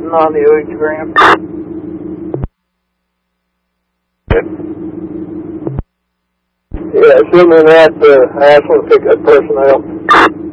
something on the OHgram. Yeah, send me that, I asked them to pick up personnel.